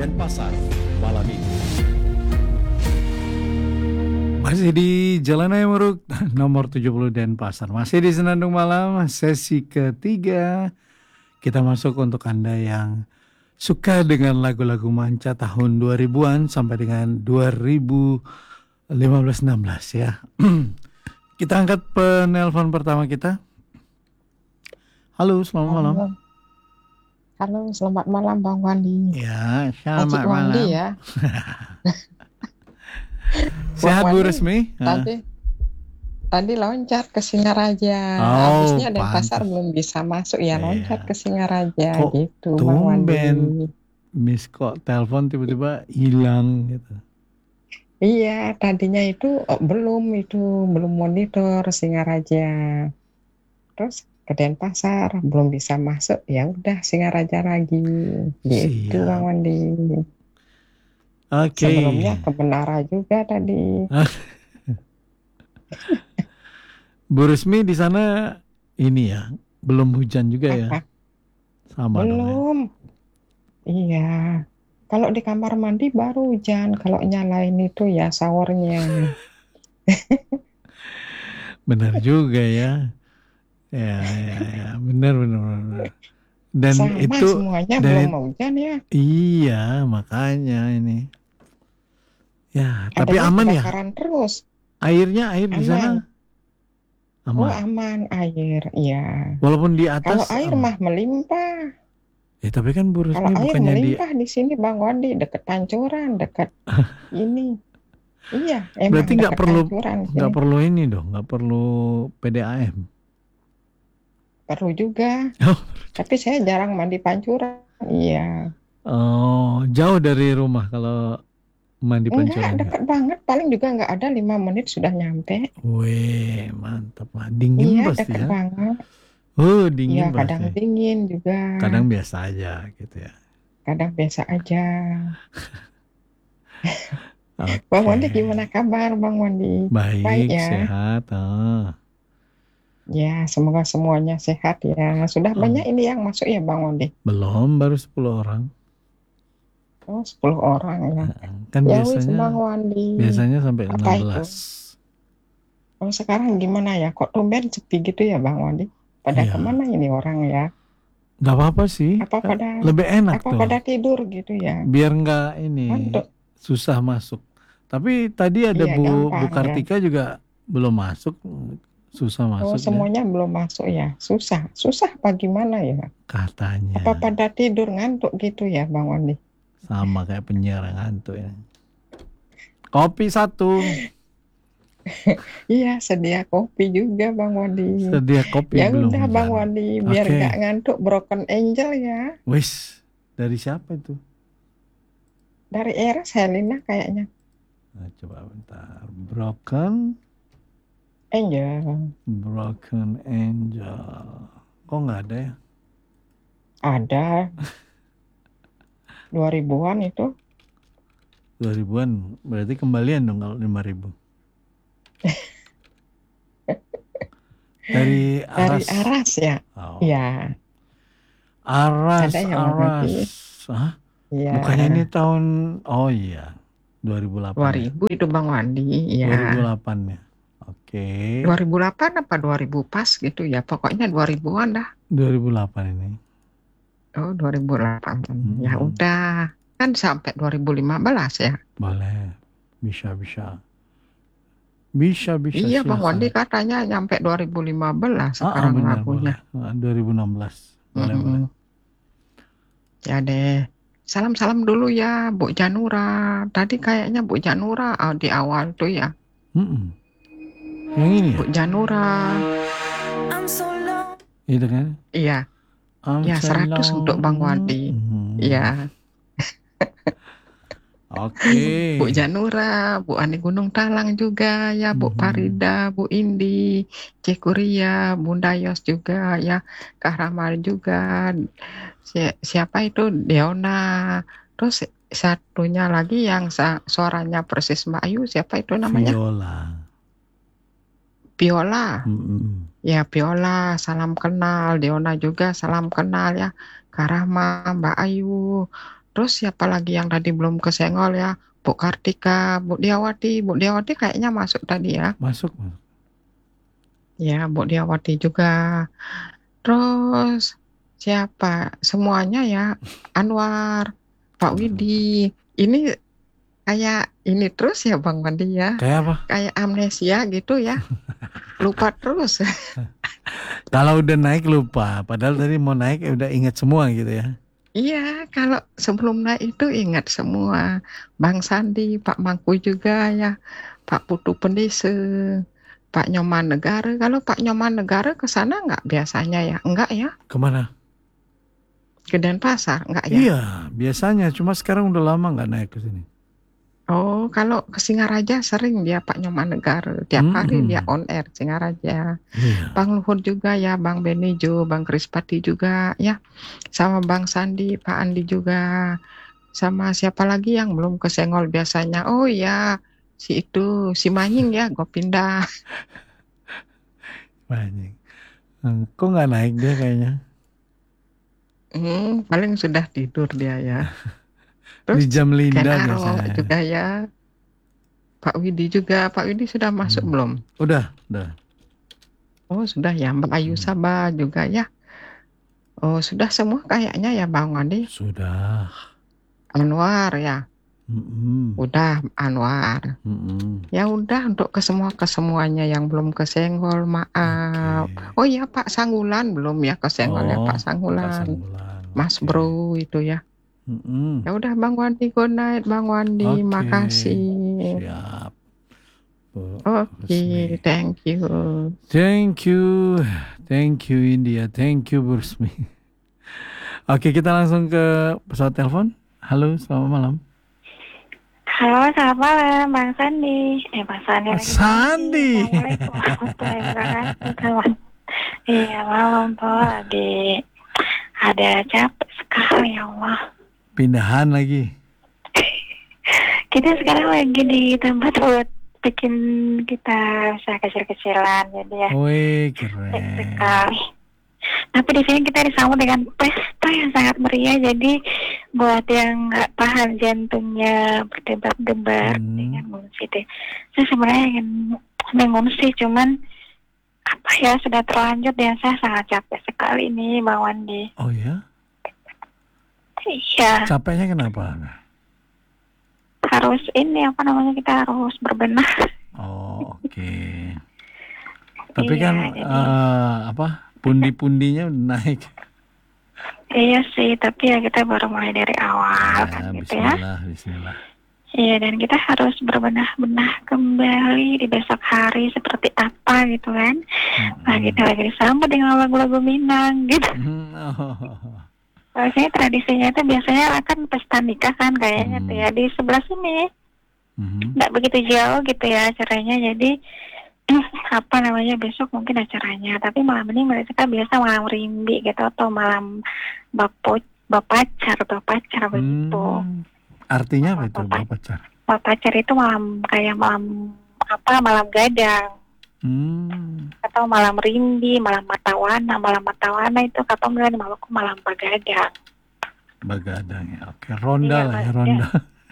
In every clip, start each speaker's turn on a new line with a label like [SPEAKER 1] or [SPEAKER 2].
[SPEAKER 1] Denpasar malam ini.
[SPEAKER 2] Masih di Jalan Raya Muruk nomor 70 Denpasar. Masih di Senandung Malam sesi ketiga. Kita masuk untuk Anda yang suka dengan lagu-lagu manca tahun 2000-an sampai dengan 2015-16 ya. Kita angkat penelpon pertama kita. Halo, selamat malam.
[SPEAKER 3] Halo, selamat malam Bang Wandi.
[SPEAKER 2] Ya,
[SPEAKER 3] Acik
[SPEAKER 2] selamat
[SPEAKER 3] Wandi
[SPEAKER 2] malam.
[SPEAKER 3] ya.
[SPEAKER 2] Sehat
[SPEAKER 3] Bang
[SPEAKER 2] Bu
[SPEAKER 3] Wandi,
[SPEAKER 2] Resmi?
[SPEAKER 3] Tadi loncat ke Singaraja.
[SPEAKER 2] Oh,
[SPEAKER 3] Habisnya Denpasar
[SPEAKER 2] pantas.
[SPEAKER 3] belum bisa masuk ya,
[SPEAKER 2] Iya.
[SPEAKER 3] loncat ke Singaraja
[SPEAKER 2] Kok
[SPEAKER 3] gitu Bang Wandi.
[SPEAKER 2] tumben miss kok telepon tiba-tiba hilang gitu.
[SPEAKER 3] Iya, tadinya itu belum monitor Singaraja. Terus ke Denpasar belum bisa masuk, ya udah Singaraja lagi. Gitu
[SPEAKER 2] Siap.
[SPEAKER 3] Bang Wandi.
[SPEAKER 2] Oke.
[SPEAKER 3] Sebelumnya ke Menara juga tadi.
[SPEAKER 2] Bu Resmi di sana ini ya, belum hujan juga ya?
[SPEAKER 3] Apa?
[SPEAKER 2] Sama dong ya.
[SPEAKER 3] Belum. Iya. Kalau di kamar mandi baru hujan. Kalau nyalain itu ya showernya.
[SPEAKER 2] Benar juga ya. Ya, benar. Dan
[SPEAKER 3] Sama
[SPEAKER 2] itu
[SPEAKER 3] semuanya belum mau hujan ya.
[SPEAKER 2] Iya, makanya ini. Ya, tapi
[SPEAKER 3] Adanya
[SPEAKER 2] aman ya?
[SPEAKER 3] kebakaran terus.
[SPEAKER 2] Air di sana
[SPEAKER 3] Aman. Oh, aman air, iya.
[SPEAKER 2] walaupun di atas.
[SPEAKER 3] Kalau air mah melimpah.
[SPEAKER 2] Ya, tapi kan Bu Resmi
[SPEAKER 3] Kalau air
[SPEAKER 2] bukannya
[SPEAKER 3] melimpah di sini Bang Wandi, dekat Pancuran, dekat ini. Iya, emang
[SPEAKER 2] berarti nggak
[SPEAKER 3] dekat
[SPEAKER 2] perlu ini dong, nggak perlu PDAM.
[SPEAKER 3] Perlu juga.
[SPEAKER 2] Oh.
[SPEAKER 3] Tapi saya jarang mandi Pancuran. Iya.
[SPEAKER 2] Oh, jauh dari rumah kalau mandi Pancuran?
[SPEAKER 3] Enggak, dekat banget. Paling juga nggak ada 5 menit sudah nyampe.
[SPEAKER 2] Wih, mantap lah. Dingin pasti
[SPEAKER 3] dekat
[SPEAKER 2] ya?
[SPEAKER 3] banget.
[SPEAKER 2] Oh, dingin
[SPEAKER 3] Iya,
[SPEAKER 2] pasti.
[SPEAKER 3] kadang dingin juga.
[SPEAKER 2] Kadang biasa aja gitu ya.
[SPEAKER 3] Kadang biasa aja.
[SPEAKER 2] Okay.
[SPEAKER 3] Bang Wandi gimana kabar Bang Wandi?
[SPEAKER 2] Baik
[SPEAKER 3] ya?
[SPEAKER 2] Sehat.
[SPEAKER 3] Ya, semoga semuanya sehat ya. Sudah banyak ini yang masuk ya Bang Wandi?
[SPEAKER 2] Belum, baru 10 orang.
[SPEAKER 3] Oh, 10 orang ya.
[SPEAKER 2] Kan
[SPEAKER 3] ya
[SPEAKER 2] biasanya
[SPEAKER 3] Bang Wandi.
[SPEAKER 2] Biasanya sampai 16.
[SPEAKER 3] Apa itu? Oh, sekarang gimana ya? Kok tumben sepi gitu ya Bang Wandi? Pada kemana ini orang ya?
[SPEAKER 2] Gak apa-apa sih. Lebih enak tuh.
[SPEAKER 3] Pada tidur gitu ya?
[SPEAKER 2] Biar nggak ini susah masuk. Tapi tadi ada Bu Kartika juga belum masuk. Susah masuk.
[SPEAKER 3] Oh, semuanya belum masuk ya? Susah apa gimana ya?
[SPEAKER 2] Katanya.
[SPEAKER 3] Apa pada tidur ngantuk gitu ya Bang Wandi?
[SPEAKER 2] Sama kayak penyiar ngantuk ya. Kopi 1.
[SPEAKER 3] Iya, sedia kopi juga Bang Wandi.
[SPEAKER 2] Sedia kopi
[SPEAKER 3] ya
[SPEAKER 2] belum.
[SPEAKER 3] Ya udah Bang Wandi, biar gak ngantuk Broken Angel ya.
[SPEAKER 2] Wis, dari siapa itu?
[SPEAKER 3] Dari Eras Helena kayaknya.
[SPEAKER 2] Nah, coba bentar. Broken Angel. Kok nggak ada ya?
[SPEAKER 3] Ada. 2000-an itu.
[SPEAKER 2] 2000-an, berarti kembalian dong kalau 5.000. Dari
[SPEAKER 3] Aras ya. Iya.
[SPEAKER 2] Aras.
[SPEAKER 3] Hah?
[SPEAKER 2] Iya. Bukannya ini tahun 2008.
[SPEAKER 3] 2000 itu Bang Wandi, iya.
[SPEAKER 2] 2008 ya. Oke.
[SPEAKER 3] 2008 apa 2000 pas gitu ya. Pokoknya 2000-an dah.
[SPEAKER 2] 2008 ini.
[SPEAKER 3] Oh, 2008. Ya udah. Kan sampai 2015 ya.
[SPEAKER 2] Boleh. Bisa.
[SPEAKER 3] Iya Bang Wandi katanya nyampe 2015 sekarang lagunya.
[SPEAKER 2] 2016. Boleh.
[SPEAKER 3] Ya deh. Salam dulu ya Bu Janura. Tadi kayaknya Bu Janura di awal tuh ya.
[SPEAKER 2] Yang ini ya?
[SPEAKER 3] Bu Janura.
[SPEAKER 2] Itu kan?
[SPEAKER 3] Iya. Ya 100 untuk Bang Wandi. Iya.
[SPEAKER 2] Oke.
[SPEAKER 3] Bu Janura, Bu Ani Gunung Talang juga ya, Bu Farida, Bu Indi, Cikuria, Bunda Yos juga ya, Kak Ramal juga. Siapa itu? Deona. Terus satunya lagi yang suaranya persis Mbak Ayu, siapa itu namanya? Viola. Ya, Viola, salam kenal. Deona juga salam kenal ya. Kak Rahma, Mbak Ayu. Terus siapa lagi yang tadi belum kesenggol ya? Bu Kartika, Bu Diawati. Bu Diawati kayaknya masuk tadi ya.
[SPEAKER 2] Masuk.
[SPEAKER 3] Ya, Bu Diawati juga. Terus siapa? Semuanya ya. Anwar, Pak Widi. Ini kayak ini terus ya Bang Wandi ya.
[SPEAKER 2] Kayak apa?
[SPEAKER 3] Kayak amnesia gitu ya. Lupa terus.
[SPEAKER 2] Kalau udah naik lupa, padahal tadi mau naik udah ingat semua gitu ya.
[SPEAKER 3] Iya, kalau sebelum naik itu ingat semua. Bang Sandi, Pak Mangku juga ya. Pak Putu Pendise, Pak Nyoman Negara. Kalau Pak Nyoman Negara ke sana nggak biasanya ya? Enggak ya?
[SPEAKER 2] Kemana?
[SPEAKER 3] Ke Denpasar enggak ya?
[SPEAKER 2] Iya, biasanya. Cuma sekarang udah lama nggak naik ke sini.
[SPEAKER 3] Oh, kalau ke Singaraja sering dia Pak Nyoman Negara. Tiap hari dia on air Singaraja.
[SPEAKER 2] Iya.
[SPEAKER 3] Bang Luhut juga ya, Bang Benijo, Bang Krispati juga ya. Sama Bang Sandi, Pak Andi juga. Sama siapa lagi yang belum kesenggol biasanya? Oh ya, si Manying ya, Gopinda.
[SPEAKER 2] Banyak. Kok nggak naik dia kayaknya?
[SPEAKER 3] Paling sudah tidur dia ya.
[SPEAKER 2] Di
[SPEAKER 3] Terus
[SPEAKER 2] jam Linda
[SPEAKER 3] Kenaro
[SPEAKER 2] biasanya.
[SPEAKER 3] juga ya. Pak Widi juga. Pak Widi sudah masuk belum?
[SPEAKER 2] Udah.
[SPEAKER 3] Oh sudah ya. Mbak Ayu Sabah juga ya. Oh sudah semua kayaknya ya Bang Wandi.
[SPEAKER 2] Sudah.
[SPEAKER 3] Anwar ya. Udah Anwar. Ya udah untuk kesemuanya yang belum kesenggol maaf.
[SPEAKER 2] Okay.
[SPEAKER 3] Oh ya Pak Sanggulan belum ya kesenggol ya Pak Sanggulan. Mas
[SPEAKER 2] Okay.
[SPEAKER 3] Bro itu ya. Ya udah Bang Wandi, good night Bang Wandi,
[SPEAKER 2] Okay.
[SPEAKER 3] makasih.
[SPEAKER 2] Siap.
[SPEAKER 3] Oke, thank you.
[SPEAKER 2] Thank you India, thank you Bursmi. Oke, kita langsung ke pesawat telepon. Halo, selamat malam.
[SPEAKER 4] Halo, selamat malam, Bang Sandi. Bang Sandi lagi.
[SPEAKER 2] Sandi.
[SPEAKER 4] Assalamualaikum warahmatullahi wabarakatuh. Iya, malam Pak. Lagi ada capek sekali, ya Allah.
[SPEAKER 2] Pindahan lagi.
[SPEAKER 4] Kita sekarang lagi di tempat buat bikin kita usaha kecil-kecilan, jadi ya.
[SPEAKER 2] Wih, keren.
[SPEAKER 4] Sekali. Tapi di sini kita disambut dengan pesta yang sangat meriah. Jadi buat yang nggak tahan jantungnya berdebar-debar dengan mengungsi deh. Saya sebenarnya ingin mengungsi, cuman apa ya sudah terlanjur dan saya sangat capek sekali nih, Bang Wandi.
[SPEAKER 2] Oh ya?
[SPEAKER 4] Iya.
[SPEAKER 2] Capeknya kenapa?
[SPEAKER 4] Harus ini apa namanya, kita harus berbenah.
[SPEAKER 2] Oh, oke. Tapi
[SPEAKER 4] Iya,
[SPEAKER 2] kan
[SPEAKER 4] jadi...
[SPEAKER 2] pundi-pundinya udah naik.
[SPEAKER 4] Iya sih, tapi ya kita baru mulai dari awal kan gitu ya.
[SPEAKER 2] Bismillah.
[SPEAKER 4] Iya, dan kita harus berbenah-benah kembali di besok hari seperti apa gitu kan. Nah, kita lagi disambut dengan lagu-lagu Minang gitu. Biasanya tradisinya itu biasanya akan pesta nikah kan kayaknya tuh ya di sebelah sini. Nggak begitu jauh gitu ya acaranya, jadi apa namanya besok mungkin acaranya, tapi malam ini mereka biasa malam rimbi gitu atau malam bapacar begitu.
[SPEAKER 2] Artinya apa itu bapacar?
[SPEAKER 4] Bapacar itu malam kayak malam gadang. Atau malam rimbi, malam matawana itu kata enggak di Maluku malam bagadang.
[SPEAKER 2] Bagadang ya, oke. Ronda
[SPEAKER 4] iya,
[SPEAKER 2] lah ya, ronda.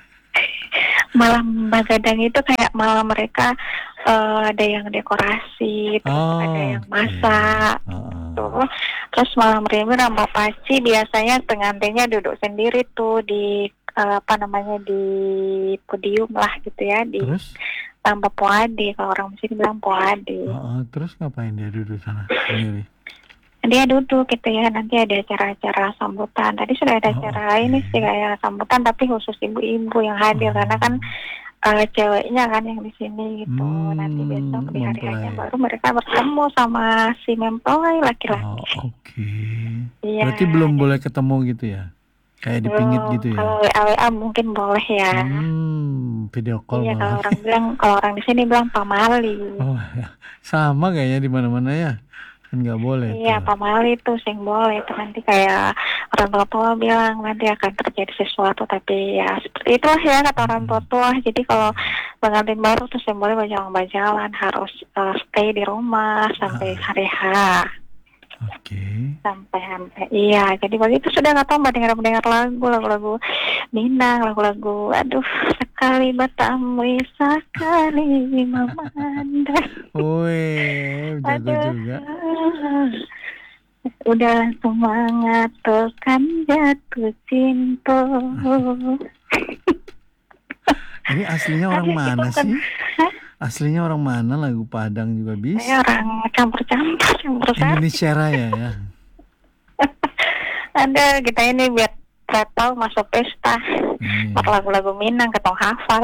[SPEAKER 4] Malam bagadang itu kayak malam mereka ada yang dekorasi, terus ada yang masak, terus malam rimbi sama paci biasanya pengantinnya duduk sendiri tuh di di podium lah gitu ya, di
[SPEAKER 2] terus?
[SPEAKER 4] Tanpa poade, kalau orang sini bilang poade.
[SPEAKER 2] Terus ngapain dia duduk sana sendiri?
[SPEAKER 4] Dia duduk gitu ya, nanti ada acara-acara sambutan. Tadi sudah ada acara ini sih kayak sambutan, tapi khusus ibu-ibu yang hadir karena kan ceweknya kan yang di sini gitu. Nanti besok di hari-harinya baru mereka bertemu sama si mempelai laki-laki.
[SPEAKER 2] Oke.
[SPEAKER 4] Iya,
[SPEAKER 2] berarti belum boleh ketemu gitu ya? Kayak dipingit gitu ya?
[SPEAKER 4] Kalau WA mungkin boleh ya.
[SPEAKER 2] Video call.
[SPEAKER 4] Iya, kalau orang di sini bilang pamali.
[SPEAKER 2] Oh ya, sama kayaknya di mana-mana ya. Kan nggak boleh.
[SPEAKER 4] Iya, pamali itu sing boleh. Itu nanti kayak orang tua bilang nanti akan terjadi sesuatu, tapi ya seperti itulah ya kata orang tua. Jadi kalau pengantin baru tuh yang boleh berjalan-jalan harus stay di rumah sampai hari H.
[SPEAKER 2] Oke.
[SPEAKER 4] sampai iya. Jadi begitu sudah nggak tahu mbak dengar lagu-lagu Minang, lagu-lagu aduh sekali Batamwi sekali Mamanda.
[SPEAKER 2] Wih, jago
[SPEAKER 4] Aduh.
[SPEAKER 2] juga.
[SPEAKER 4] Udah semangat kan jatuh cinta.
[SPEAKER 2] Ini aslinya orang
[SPEAKER 4] Aduh,
[SPEAKER 2] mana
[SPEAKER 4] ikutan.
[SPEAKER 2] sih?
[SPEAKER 4] Hah?
[SPEAKER 2] Aslinya orang mana, lagu Padang juga
[SPEAKER 4] Saya
[SPEAKER 2] bisa?
[SPEAKER 4] orang campur sari.
[SPEAKER 2] Indonesia Raya ya.
[SPEAKER 4] Ada kita ini biar tahu masuk pesta.
[SPEAKER 2] Iya.
[SPEAKER 4] Pakai lagu-lagu Minang ketong hafal.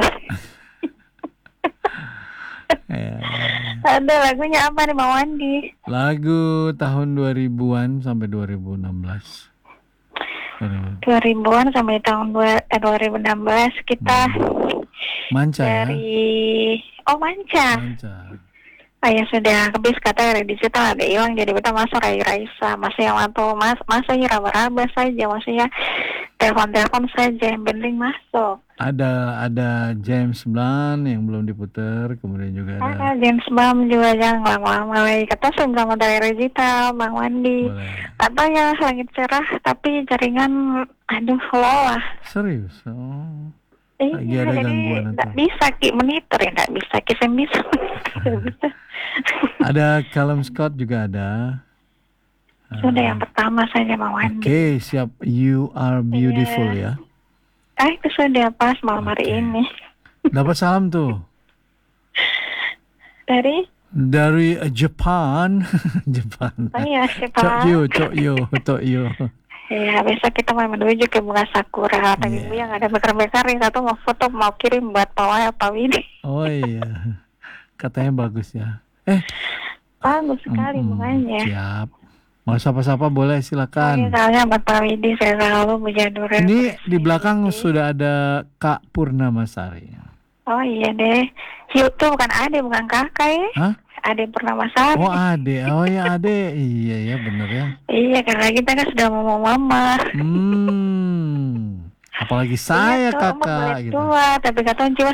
[SPEAKER 2] Ya.
[SPEAKER 4] Ada lagunya apa nih Bang Wandi?
[SPEAKER 2] Lagu tahun 2000-an sampai 2016.
[SPEAKER 4] 2000-an sampai tahun 2016 kita
[SPEAKER 2] Manca ya.
[SPEAKER 4] dari Manca.
[SPEAKER 2] Manca.
[SPEAKER 4] Ya sudah habis kata dari digital ada hilang jadi kita masuk Raisa masih yang waktu masih raba-raba saja maksudnya telepon saja yang penting masuk.
[SPEAKER 2] Ada James Blunt yang belum diputar, kemudian juga ada
[SPEAKER 4] James Bond juga jangan lama-lama lagi kata sama dari digital Bang Wandi
[SPEAKER 2] boleh.
[SPEAKER 4] atau ya langit cerah tapi jaringan aduh lelah.
[SPEAKER 2] Serius. Oh. Lagi
[SPEAKER 4] Iya,
[SPEAKER 2] ada
[SPEAKER 4] jadi
[SPEAKER 2] gangguan
[SPEAKER 4] nggak
[SPEAKER 2] atau?
[SPEAKER 4] bisa monitor ya nggak bisa bisa nggak bisa.
[SPEAKER 2] Ada Callum Scott juga ada.
[SPEAKER 4] Sudah yang pertama saja Bang Wandi.
[SPEAKER 2] Oke, siap. You Are Beautiful ya.
[SPEAKER 4] Itu sudah pas malam hari
[SPEAKER 2] Oke.
[SPEAKER 4] ini
[SPEAKER 2] Dapat salam tuh
[SPEAKER 4] dari
[SPEAKER 2] Jepang. Jepang.
[SPEAKER 4] iya siapa?
[SPEAKER 2] Tokyo.
[SPEAKER 4] Ya besok kita mau menuju ke bunga sakura tapi
[SPEAKER 2] Iya.
[SPEAKER 4] yang ada bekar-bekar nih satu mau foto mau kirim buat Pak Widi.
[SPEAKER 2] Oh iya. Katanya bagus ya.
[SPEAKER 4] Bagus sekali bunganya.
[SPEAKER 2] Siap. Mau sapa-sapa boleh, silakan.
[SPEAKER 4] Misalnya buat Pak Widi saya selalu puja Nurul.
[SPEAKER 2] Ini di belakang sudah ada Kak Purnamasari.
[SPEAKER 4] Oh iya deh. Hiu tuh bukan ade bukan kakak ya.
[SPEAKER 2] Hah?
[SPEAKER 4] Ade Purnamasari.
[SPEAKER 2] Oh ade, oh ya ade, iya ya bener ya.
[SPEAKER 4] Iya karena kita kan sudah mau mama.
[SPEAKER 2] Apalagi saya
[SPEAKER 4] Iya, tuh,
[SPEAKER 2] kakak
[SPEAKER 4] boleh
[SPEAKER 2] gitu.
[SPEAKER 4] tua tapi katanya jiwa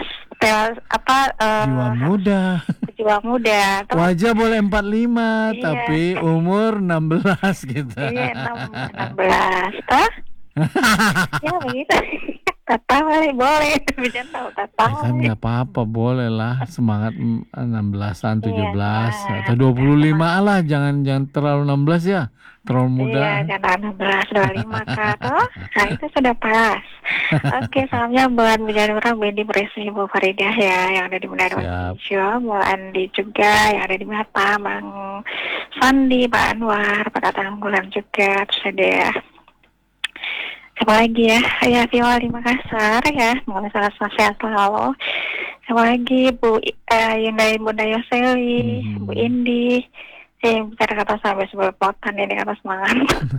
[SPEAKER 4] jiwa muda. Tuh,
[SPEAKER 2] Wajah boleh 45,
[SPEAKER 4] Iya.
[SPEAKER 2] tapi umur 16 gitu.
[SPEAKER 4] iya 16 toh? Ya begitu. Tatawa boleh bisa tahu
[SPEAKER 2] Ya
[SPEAKER 4] tatawa.
[SPEAKER 2] kan nggak apa-apa, boleh lah semangat 16-an, 17
[SPEAKER 4] Iya.
[SPEAKER 2] atau 25 lah, jangan terlalu 16 ya, terlalu muda.
[SPEAKER 4] Iya, jangan 16, 25 kak. Toh? Nah itu sudah pas. Oke, salamnya buat Bu Janura, Bu Indi, Bu Resi, Bu Faridah ya, yang ada di Manado
[SPEAKER 2] Siap.
[SPEAKER 4] Indonesia, Bu Andi juga, yang ada di Mata, Bang Sandi, Pak Anwar, Pak Katanggulan juga, terus ada siapa lagi ya Viola di Makassar ya, semoga salah sehat selalu. Siapa lagi Bu Yundai Bunda Yoseli, Bu Indi, bicara kata sampai sebuah potan ini kata semangat.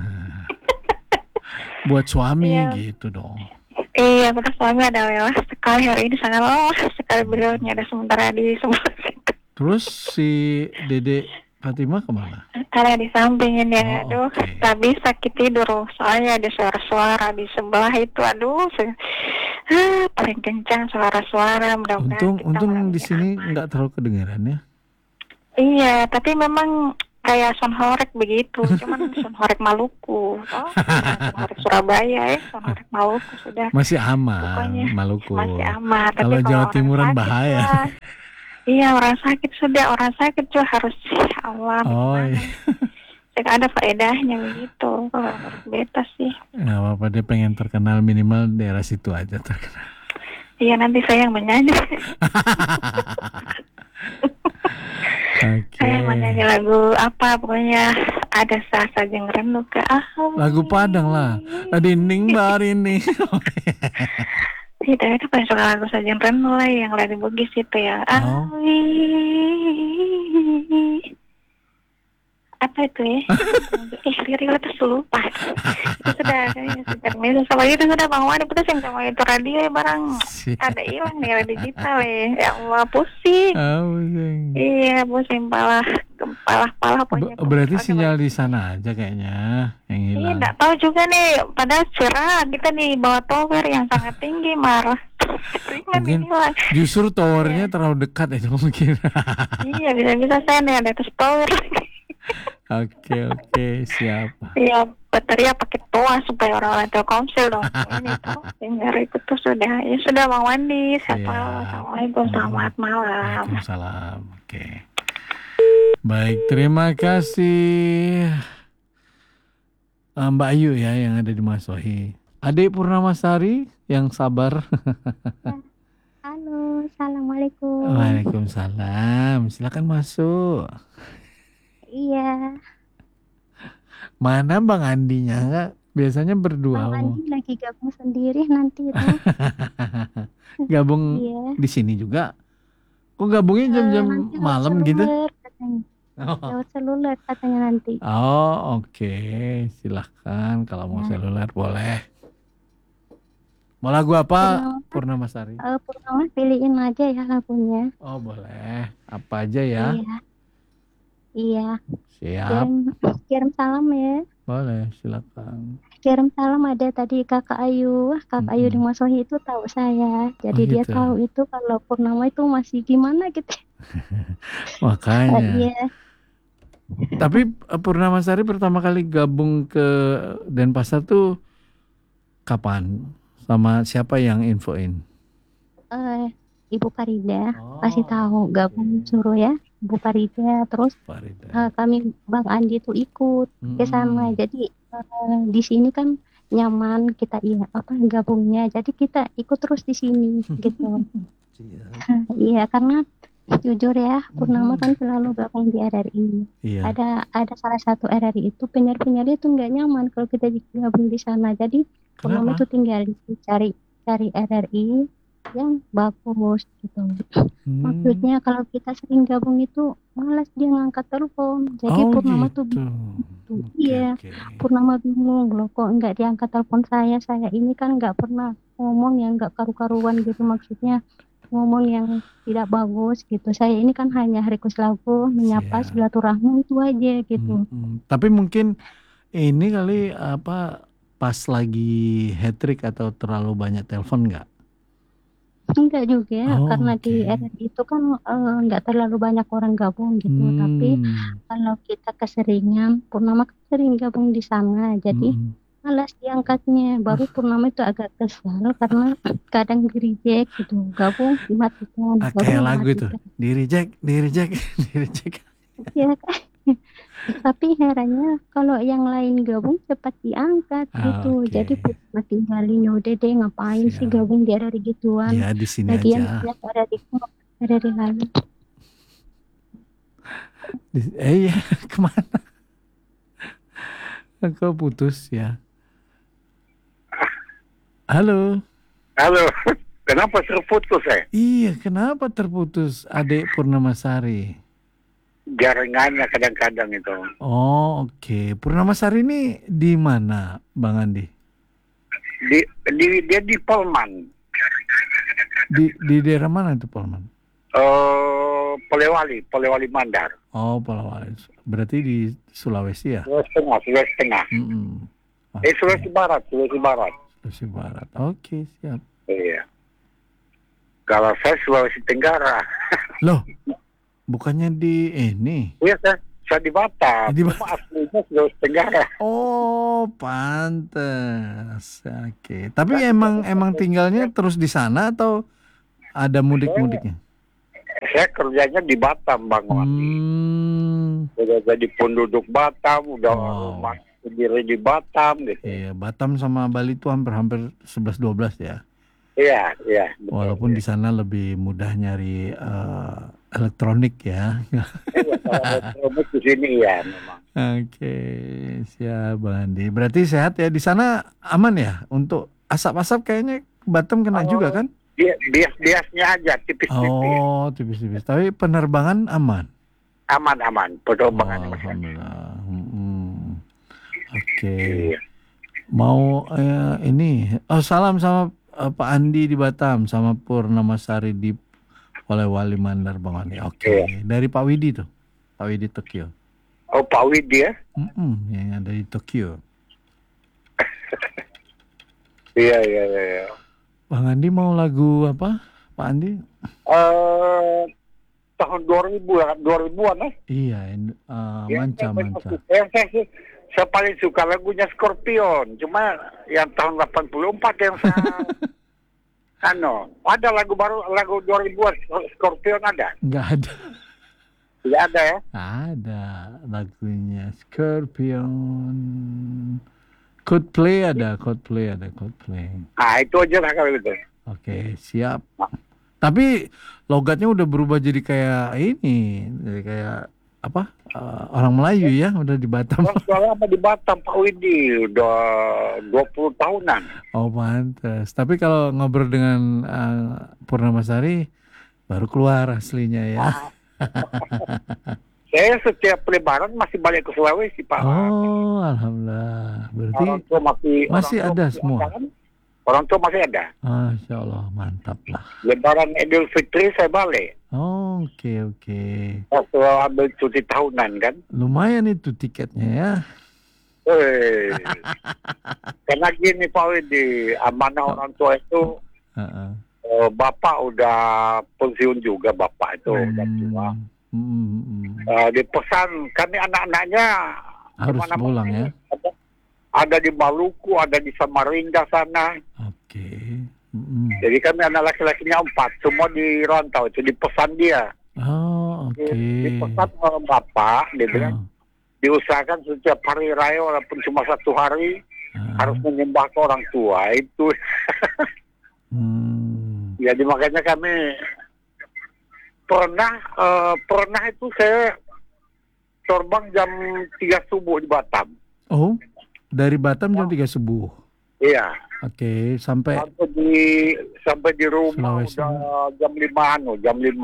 [SPEAKER 2] Buat suami
[SPEAKER 4] Iya.
[SPEAKER 2] gitu dong.
[SPEAKER 4] Iya, betul suami ada lelah sekali hari ini sangat lelah sekali beliaunya ada sementara di sebelah situ.
[SPEAKER 2] Terus si Dede Fatimah kemana?
[SPEAKER 4] Ada di sampingin ya,
[SPEAKER 2] Oh,
[SPEAKER 4] aduh,
[SPEAKER 2] oke.
[SPEAKER 4] tak bisa tidur soalnya ada suara-suara di sebelah itu, aduh, paling kencang suara-suara. Mudah-mudahan
[SPEAKER 2] Untung
[SPEAKER 4] kita
[SPEAKER 2] di sini nggak terlalu kedengaran ya.
[SPEAKER 4] Iya, tapi memang kayak sonhorek begitu, cuman sonhorek Maluku, sonhorek Surabaya ya, sonhorek Maluku sudah.
[SPEAKER 2] Masih aman,
[SPEAKER 4] Pokoknya
[SPEAKER 2] Maluku.
[SPEAKER 4] masih aman. Tapi
[SPEAKER 2] Kalau Jawa
[SPEAKER 4] orang
[SPEAKER 2] Timuran
[SPEAKER 4] sakit,
[SPEAKER 2] bahaya.
[SPEAKER 4] Wah, iya orang sakit juga harus Allah.
[SPEAKER 2] Oh
[SPEAKER 4] bagaimana?
[SPEAKER 2] iya.
[SPEAKER 4] Cek ada faedahnya begitu. Harus beta sih.
[SPEAKER 2] Nggak apa-apa, dia pengen terkenal, minimal daerah situ aja terkenal.
[SPEAKER 4] Iya nanti saya yang menyanyi.
[SPEAKER 2] Oke.
[SPEAKER 4] Saya menyanyi lagu apa pokoknya ada sasa jeng rendu ke
[SPEAKER 2] Lagu Padang lah. Dinding barini.
[SPEAKER 4] Tidak, itu paling suka lagu Sajeng Renu lah yang lagi Bugis itu ya.
[SPEAKER 2] Oh.
[SPEAKER 4] Awi. Apa itu ya? Lirik itu lupa. Itu sudah kayaknya sudah misal sama itu sudah Bang Wadi putus yang sama itu radio ya barang ada hilang nih radio digital ya. Ya Allah pusing. Iya pusing kepala punya.
[SPEAKER 2] Berarti sinyal di sana aja kayaknya yang
[SPEAKER 4] Iya,
[SPEAKER 2] hilang.
[SPEAKER 4] nggak tahu juga nih. Padahal cerah kita di bawah tower yang sangat tinggi marah.
[SPEAKER 2] Mungkin justru towernya terlalu dekat itu mungkin.
[SPEAKER 4] Iya bisa-bisa saya nih ada atas tower.
[SPEAKER 2] Oke, siap.
[SPEAKER 4] Ya, bateria pakai toa supaya orang-orang Telkomsel dong. Ini tuh dengar itu tuh sudah. Ya sudah Bang Wandi.
[SPEAKER 2] Siap.
[SPEAKER 4] Assalamualaikum. Selamat malam.
[SPEAKER 2] Waalaikumsalam. Oke. Baik, terima kasih Mbak Ayu ya yang ada di Masohi. Adik Purnamasari yang sabar.
[SPEAKER 5] Halo, assalamualaikum.
[SPEAKER 2] Waalaikumsalam. Silakan masuk.
[SPEAKER 5] Iya,
[SPEAKER 2] Mana Bang Andinya nggak? Biasanya berdua.
[SPEAKER 5] Bang Andi lagi gabung sendiri nanti itu.
[SPEAKER 2] Gabung
[SPEAKER 5] Iya.
[SPEAKER 2] di sini juga. Kok gabungnya jam-jam
[SPEAKER 5] Nanti lewat
[SPEAKER 2] malam gitu?
[SPEAKER 5] seluler katanya. Lewat seluler katanya nanti.
[SPEAKER 2] Oh, oke. Silahkan kalau mau seluler boleh. Mau lagu apa Purnamasari?
[SPEAKER 5] Purnama pilihin aja ya lagunya.
[SPEAKER 2] Oh, boleh. Apa aja ya?
[SPEAKER 5] Iya.
[SPEAKER 2] Siap.
[SPEAKER 5] Kirim salam ya.
[SPEAKER 2] Boleh, silakan.
[SPEAKER 5] Kirim salam ada tadi Kakak Ayu. Wah, Kakak Ayu di Masohi itu tahu saya. Jadi
[SPEAKER 2] Oh,
[SPEAKER 5] dia
[SPEAKER 2] gitu.
[SPEAKER 5] tahu itu kalau Purnama itu masih gimana gitu.
[SPEAKER 2] Makanya.
[SPEAKER 5] Iya.
[SPEAKER 2] Tapi Purnamasari pertama kali gabung ke Denpasar tuh kapan? Sama siapa yang infoin?
[SPEAKER 5] Ibu Farida kasih tahu gabung suruh ya Ibu Farida, terus kami Bang Andi tuh ikut ke sana. Jadi di sini kan nyaman kita gabungnya, jadi kita ikut terus di sini gitu. Iya, karena jujur ya Purnama kan selalu gabung di RRI.
[SPEAKER 2] Iya.
[SPEAKER 5] Ada salah satu RRI itu penyiar-penyiar itu nggak nyaman kalau kita gabung di sana. Jadi Purnama itu tinggal cari RRI yang bagus gitu. Maksudnya kalau kita sering gabung itu malas dia ngangkat telepon. Jadi Purnama
[SPEAKER 2] gitu.
[SPEAKER 5] tuh iya. Purnama bingung loh kok nggak diangkat telepon saya ini kan nggak pernah ngomong yang nggak karu-karuan gitu, maksudnya ngomong yang tidak bagus gitu. Saya ini kan hanya request lagu, menyapa, silaturahmi itu aja gitu.
[SPEAKER 2] Tapi mungkin ini kali pas lagi hat-trick atau terlalu banyak telepon nggak?
[SPEAKER 5] Enggak juga, karena di RRI itu kan nggak terlalu banyak orang gabung gitu. Tapi kalau kita keseringan, Purnama sering gabung di sana, jadi malas diangkatnya. Baru Purnama itu agak kesal karena kadang di reject gitu, gabung dimatikan.
[SPEAKER 2] Kayak lagu itu, di reject.
[SPEAKER 5] Iya kan. Tapi herannya kalau yang lain gabung cepat diangkat gitu. Jadi Purnama tinggalin, udah deh ngapain sih gabung di RRI gituan.
[SPEAKER 2] Ya di sini
[SPEAKER 5] Lagian
[SPEAKER 2] aja.
[SPEAKER 5] RRI lain.
[SPEAKER 2] Iya, kemana? Kok putus ya? Halo.
[SPEAKER 6] Kenapa terputus
[SPEAKER 2] Iya, kenapa terputus Adik Purnamasari?
[SPEAKER 6] Jaringannya kadang-kadang itu.
[SPEAKER 2] Oh, oke. Purnamasari ini di mana, Bang Andi?
[SPEAKER 6] Dia di Polman.
[SPEAKER 2] Di daerah mana itu Polman?
[SPEAKER 6] Polewali Mandar.
[SPEAKER 2] Oh, Polewali. Berarti di Sulawesi ya?
[SPEAKER 6] Sulawesi Tengah. Sulawesi Barat.
[SPEAKER 2] Sulawesi Barat. Oke, siap.
[SPEAKER 6] Iya. Kalau saya Sulawesi Tenggara.
[SPEAKER 2] Loh, bukannya di ini?
[SPEAKER 6] Iya, saya di Batam. Cuma aslinya Sulawesi Tenggara.
[SPEAKER 2] Oh, pantes. Oke. Tapi emang tinggalnya terus di sana atau ada mudik-mudiknya?
[SPEAKER 6] Saya kerjanya di Batam, Bang Wandi. Udah jadi penduduk Batam, udah rumah sendiri di Batam gitu.
[SPEAKER 2] Iya, Batam sama Bali itu hampir 11-12 ya.
[SPEAKER 6] Iya. Betul,
[SPEAKER 2] walaupun di sana lebih mudah nyari elektronik ya.
[SPEAKER 6] Iya, kalau elektronik di sini ya memang.
[SPEAKER 2] Oke, siap Bang Andi. Berarti sehat ya di sana, aman ya untuk asap-asap kayaknya Batam kena juga kan?
[SPEAKER 6] Biasnya aja tipis-tipis.
[SPEAKER 2] Oh, tipis-tipis. Tapi penerbangan aman.
[SPEAKER 6] Aman. Penerbangan
[SPEAKER 2] alhamdulillah. Oke. Mau ini salam sama Pak Andi di Batam sama Purnamasari di Polewali Mandar Bang Andi. Oke. Dari Pak Widi tuh. Pak Widi Tokyo.
[SPEAKER 6] Oh, Pak Widi ya?
[SPEAKER 2] Yang ada di Tokyo.
[SPEAKER 6] Iya.
[SPEAKER 2] Bang Andi mau lagu apa? Pak Andi?
[SPEAKER 6] tahun 2000-an ya.
[SPEAKER 2] Iya, manca.
[SPEAKER 6] Saya paling suka lagunya Scorpion. Cuma yang tahun 84 yang saya ada lagu baru, lagu 2000-an Scorpion ada?
[SPEAKER 2] Nggak ada.
[SPEAKER 6] Tidak ada ya?
[SPEAKER 2] Ada lagunya Scorpion. Coldplay ada.
[SPEAKER 6] Ah, itu aja lah kalau gitu.
[SPEAKER 2] Oke, siap. Tapi logatnya udah berubah jadi kayak ini, jadi kayak apa? Orang Melayu ya, udah di Batam.
[SPEAKER 6] Sudah lama di Batam, Pak Widi, udah 20 tahunan.
[SPEAKER 2] Oh, pantes. Tapi kalau ngobrol dengan Purnamasari baru keluar aslinya ya.
[SPEAKER 6] Saya setiap lebaran masih balik ke Sulawesi, Pak.
[SPEAKER 2] Oh, alhamdulillah. Berarti
[SPEAKER 6] Orang tua
[SPEAKER 2] masih
[SPEAKER 6] orang tua
[SPEAKER 2] ada
[SPEAKER 6] masih
[SPEAKER 2] semua.
[SPEAKER 6] kan? Orang tua masih ada.
[SPEAKER 2] Masya Allah, mantap lah.
[SPEAKER 6] Lebaran Idul Fitri saya balik.
[SPEAKER 2] Oh, oke.
[SPEAKER 6] Waktu ambil cuti tahunan kan.
[SPEAKER 2] Lumayan itu tiketnya ya.
[SPEAKER 6] Karena gini Pak Widi, amanah orang tua itu, bapak udah pensiun juga, bapak itu udah tua. Dipesan kami anak-anaknya
[SPEAKER 2] harus pulang ya.
[SPEAKER 6] Ada di Maluku, ada di Samarinda sana.
[SPEAKER 2] Oke.
[SPEAKER 6] Jadi kami anak laki-lakinya 4, semua di rantau itu dipesan dia.
[SPEAKER 2] Oh, oke.
[SPEAKER 6] Dipesan oleh bapak, dia bilang diusahakan setiap hari raya walaupun cuma 1 hari harus menyembah ke orang tua itu. Jadi makanya kami pernah itu saya terbang jam 3 subuh di Batam.
[SPEAKER 2] Oh, dari Batam jam 3 subuh.
[SPEAKER 6] Iya.
[SPEAKER 2] Oke, sampai
[SPEAKER 6] di rumah
[SPEAKER 2] Sulawesi.
[SPEAKER 6] udah jam 5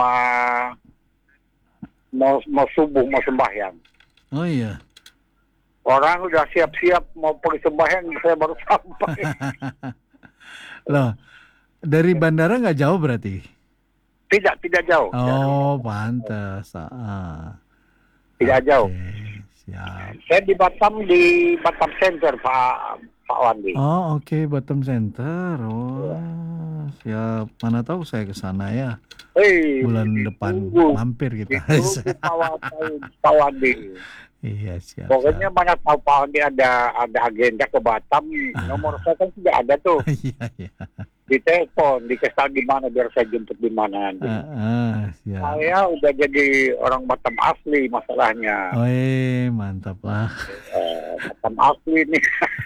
[SPEAKER 6] mau subuh, mau sembahyang.
[SPEAKER 2] Oh iya.
[SPEAKER 6] Orang udah siap-siap mau pergi sembahyang, saya baru sampai.
[SPEAKER 2] Loh, dari bandara nggak jauh berarti?
[SPEAKER 6] Tidak jauh.
[SPEAKER 2] Oh, pantas.
[SPEAKER 6] Tidak jauh.
[SPEAKER 2] Siap.
[SPEAKER 6] Saya di Batam Center, Pak Wandi.
[SPEAKER 2] Oh, oke, Batam Center. Oh, siap. Mana tahu saya ke sana ya. Bulan depan mampir kita.
[SPEAKER 6] Pak Wandi.
[SPEAKER 2] Iya, siap.
[SPEAKER 6] Pokoknya mana tahu Pak Wandi ada agenda ke Batam. Nomor saya kan tidak ada tuh.
[SPEAKER 2] Iya.
[SPEAKER 6] Ditelepon, dikasih di mana biar saya jemput di mana nanti.
[SPEAKER 2] Siap.
[SPEAKER 6] Saya udah jadi orang Batam asli masalahnya.
[SPEAKER 2] Mantap lah.
[SPEAKER 6] Batam asli nih.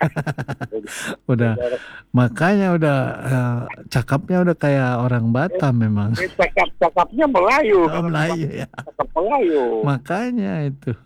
[SPEAKER 2] Makanya udah cakapnya udah kayak orang Batam memang.
[SPEAKER 6] Cakapnya Melayu.
[SPEAKER 2] Oh, Melayu ya.
[SPEAKER 6] Cakap Melayu.
[SPEAKER 2] Makanya itu.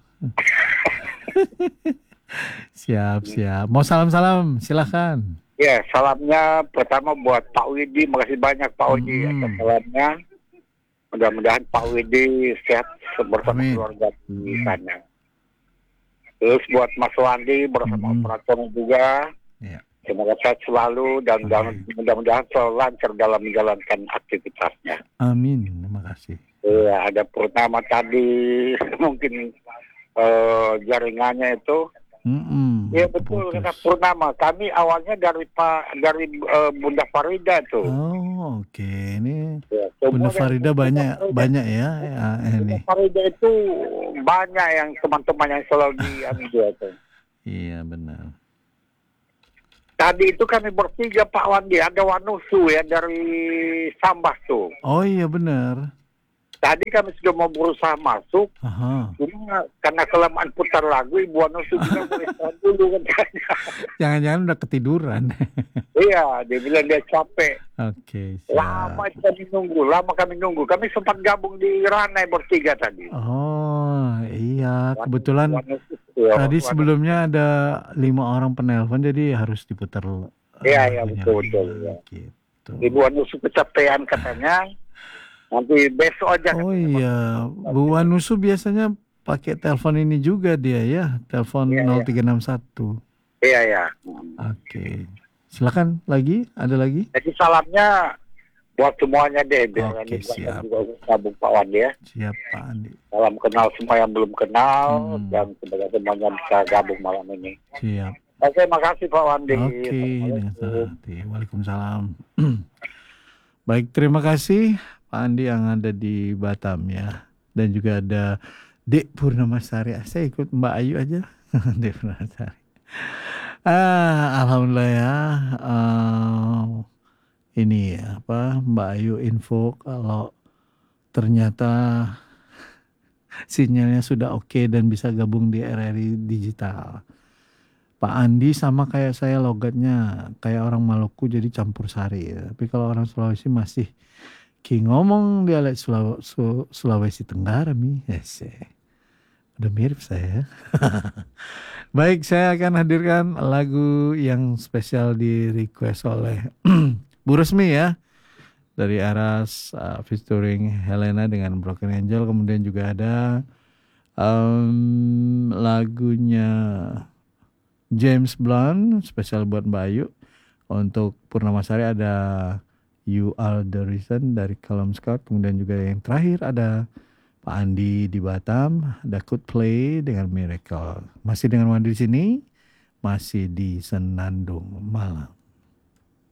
[SPEAKER 2] Siap. Mau salam-salam, silakan.
[SPEAKER 6] Ya, salamnya pertama buat Pak Widi, makasih banyak Pak Widi atas salamnya. Mudah-mudahan Pak Widi sehat bersama keluarga di sana. Terus buat Mas Wandi bersama operator juga.
[SPEAKER 2] Ya.
[SPEAKER 6] Semoga sehat selalu dan mudah-mudahan selalu lancar dalam menjalankan aktivitasnya.
[SPEAKER 2] Amin, terima kasih.
[SPEAKER 6] Ada Purnama tadi, mungkin jaringannya itu. Iya betul, kata Purnama. Kami awalnya dari Bunda Farida tuh.
[SPEAKER 2] Oh, oke. Ini
[SPEAKER 6] Ya,
[SPEAKER 2] Bunda Farida banyak ya. Ini.
[SPEAKER 6] Bunda Farida itu banyak yang teman-teman yang selalu diambil itu.
[SPEAKER 2] Iya benar.
[SPEAKER 6] Tadi itu kami bertiga Pak Wandi, ada Wanusu ya dari Sambas tuh.
[SPEAKER 2] Oh iya benar.
[SPEAKER 6] Tadi kami sudah mau berusaha masuk, cuma karena kelamaan putar lagu, Ibu Wanusu bilang boleh istirahat dulu katanya.
[SPEAKER 2] Jangan-jangan udah ketiduran.
[SPEAKER 6] Iya, dia bilang dia capek.
[SPEAKER 2] Oke, siap.
[SPEAKER 6] Lama kami nunggu. Kami sempat gabung di Ranai bertiga tadi.
[SPEAKER 2] Oh iya, kebetulan
[SPEAKER 6] Ya,
[SPEAKER 2] tadi sebelumnya ada 5 orang penelpon, jadi harus diputar.
[SPEAKER 6] Iya, betul. Ya.
[SPEAKER 2] Gitu.
[SPEAKER 6] Ibu Wanusu kecapean katanya. Nanti besok aja.
[SPEAKER 2] Oh iya, Bu Wanusu biasanya pakai telepon ini juga dia ya, telepon 0361.
[SPEAKER 6] Iya.
[SPEAKER 2] Oke. Silakan lagi, ada lagi?
[SPEAKER 6] Jadi salamnya buat semuanya deh, biar
[SPEAKER 2] Oke, siap.
[SPEAKER 6] juga gabung Pak Wandi ya.
[SPEAKER 2] Siap Pak Andi.
[SPEAKER 6] Salam kenal semua yang belum kenal dan semoga semuanya bisa gabung malam ini.
[SPEAKER 2] Siap.
[SPEAKER 6] Oke, makasih Pak Wandi.
[SPEAKER 2] Oke, dengan senang hati. Waalaikumsalam. Baik, terima kasih Pak Andi yang ada di Batam ya. dan juga ada Dek Purnamasari. Saya ikut Mbak Ayu aja. Dek Purnamasari. Alhamdulillah ya. Ini apa Mbak Ayu info kalau ternyata sinyalnya sudah oke dan bisa gabung di RRI Digital. Pak Andi sama kayak saya logatnya kayak orang Maluku jadi campur sari. Tapi kalau orang Sulawesi masih ngomong dialek Sulawesi Tenggara mi. Udah mirip saya. Baik, saya akan hadirkan lagu yang spesial di request oleh Bu Resmi ya. Dari Aras featuring Helena dengan Broken Angel. Kemudian juga ada lagunya James Blunt spesial buat Mbak Ayu. Untuk Purnamasari ada You Are The Reason dari Column Scott. Kemudian juga yang terakhir ada Pak Andi di Batam, ada Coldplay dengan Miracle. Masih dengan Wandi di sini, masih di Senandung Malam.